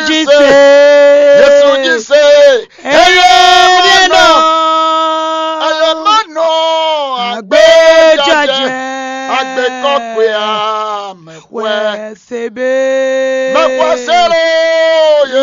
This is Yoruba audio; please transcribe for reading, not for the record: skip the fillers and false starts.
jise eye mano agbe jaje agbe kokwe a mekwe sebe mekwa sere